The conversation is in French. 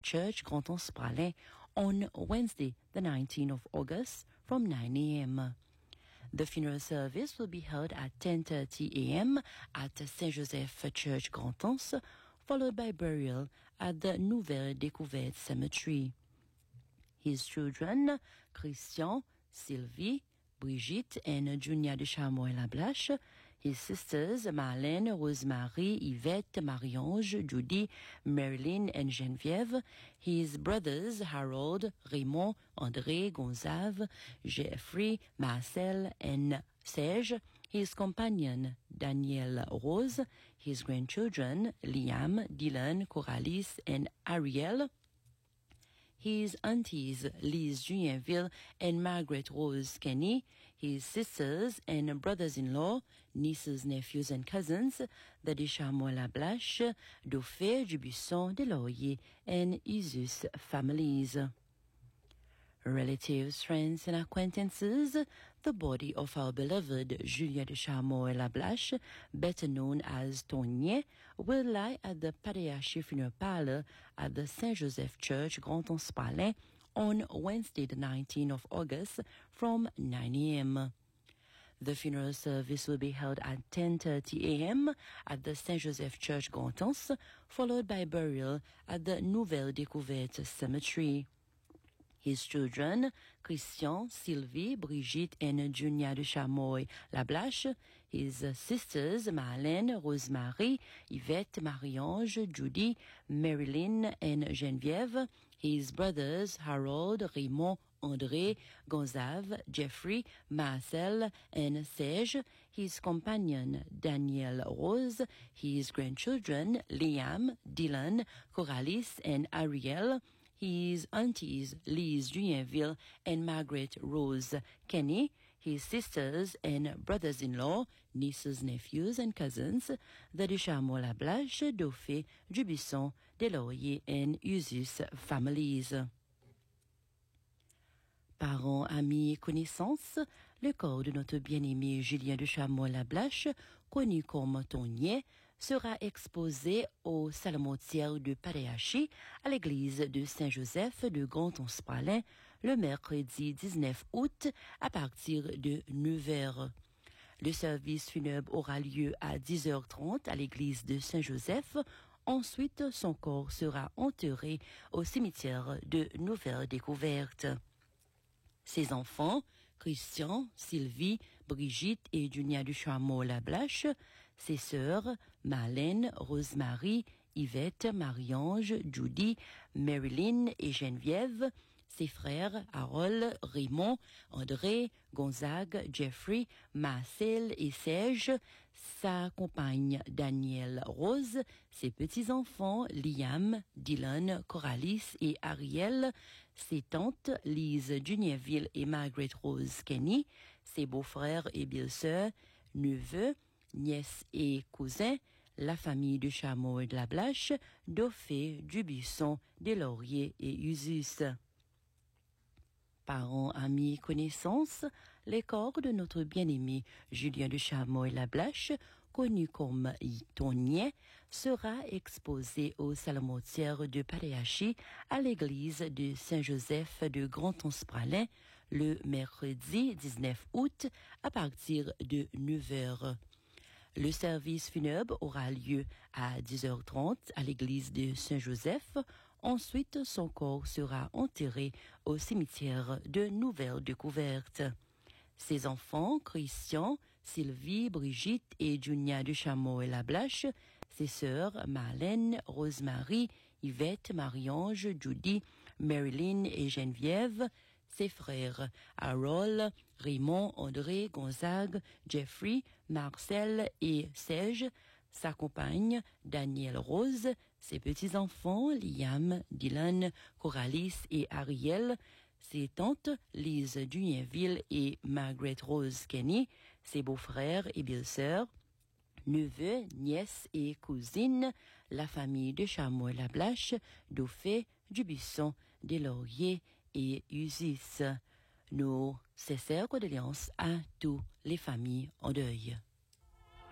Church, Grand-Anse-Praslin, on Wednesday, the 19th of August, from 9 a.m. The funeral service will be held at 10:30 a.m. at Saint Joseph Church, Grand-Anse, followed by burial at the Nouvelle Découverte Cemetery. His children, Christian, Sylvie, Brigitte, and Junia de Chamois-Lablache, his sisters, Marlène, Rosemary, Yvette, Marie-Ange, Judy, Marilyn, and Geneviève, his brothers, Harold, Raymond, André, Gonzave, Jeffrey, Marcel, and Serge, his companion, Danielle Rose, his grandchildren, Liam, Dylan, Coralis, and Ariel, his aunties, Lise Julienville and Margaret Rose Kenny, his sisters and brothers-in-law, nieces, nephews, and cousins, the Deschamps-Lablache, Dauphin, Dubuisson, Deslauriers, and Isus families. Relatives, friends, and acquaintances, the body of our beloved Julien de Chamois-Lablache, better known as Tonier, will lie at the Patriarchy Funeral Parlor at the Saint Joseph Church, Grand-Anse-Praslin, on Wednesday, the 19th of August, from 9 a.m. The funeral service will be held at 10:30 a.m. at the Saint Joseph Church, Grand-Anse, followed by burial at the Nouvelle Découverte Cemetery. His children, Christian, Sylvie, Brigitte, and Junia de Chamois-Lablache, his sisters, Marlène, Rosemary, Yvette, Marie-Ange, Judy, Marilyn, and Geneviève, his brothers, Harold, Raymond, André, Gonzave, Jeffrey, Marcel, and Serge, his companion, Danielle Rose, his grandchildren, Liam, Dylan, Coralis, and Ariel, his aunties, Lise Julienville and Margaret Rose Kenny, his sisters and brothers-in-law, nieces, nephews, and cousins, the Deschamps-Lablache, Dauphin, Dubuisson, Deslauriers, and Usus families. Parents, amis et connaissances, le corps de notre bien-aimé Julien de Chamois-Lablache, connu comme Tonier, sera exposé au Salmentière de Patriarchy à l'église de Saint-Joseph de Grand-Anse-Praslin le mercredi 19 août à partir de 9h. Le service funèbre aura lieu à 10h30 à l'église de Saint-Joseph. Ensuite, son corps sera enterré au cimetière de Nouvelle Découverte. Ses enfants, Christian, Sylvie, Brigitte et Junia de Chamois-Lablache, ses sœurs, Marlène, Rosemary, Yvette, Marie-Ange, Judy, Marilyn et Geneviève, ses frères, Harold, Raymond, André, Gonzague, Jeffrey, Marcel et Serge, sa compagne Danielle Rose, ses petits-enfants Liam, Dylan, Coralis et Ariel, ses tantes Lise Julienville et Margaret Rose Kenny, ses beaux-frères et belles-sœurs, neveux, nièces et cousins, la famille de Chamois-Lablache, Dauphin, Dubuisson, Deslauriers et Usus. Parents, amis et connaissances, les corps de notre bien-aimé Julien de Chamois-Lablache, connu comme Tonier, sera exposé au Salmentière de Patriarchy à l'église de Saint-Joseph de Grand-Anse-Praslin le mercredi 19 août à partir de 9h. Le service funèbre aura lieu à 10h30 à l'église de Saint-Joseph. Ensuite, son corps sera enterré au cimetière de Nouvelle Découverte. Ses enfants, Christian, Sylvie, Brigitte et Junia de Chamois-Lablache, ses sœurs, Marlène, Rosemary, Yvette, Marie-Ange, Judy, Marilyn et Geneviève, ses frères, Harold, Raymond, André, Gonzague, Jeffrey, Marcel et Serge, sa compagne, Danielle Rose, ses petits-enfants, Liam, Dylan, Coralis et Ariel, ses tantes, Lise Julienville et Margaret Rose Kenny, ses beaux-frères et belles-sœurs, neveux, nièces et cousines, la famille de Chamois-Lablache, Dauphin, Dubuisson, Deslauriers et Usus. Nos sincères condoléances à toutes les familles en deuil.